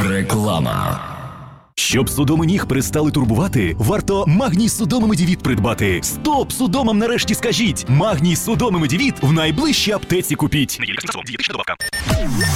Реклама. Щоб судоми ніг перестали турбувати, варто Магній Судоми Медівіт придбати. Стоп! Судомам нарешті скажіть! Магній Судоми Медівіт в найближчій аптеці купіть.